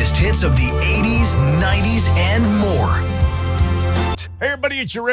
greatest hits of the 80s, 90s, and more. Hey, everybody, it's your